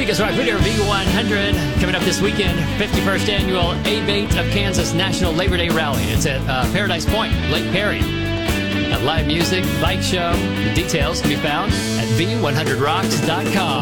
Vegas Rock Video V100 coming up this weekend, 51st annual A-Bait of Kansas National Labor Day Rally. It's at Paradise Point, Lake Perry. A live music, bike show. The details can be found at V100rocks.com.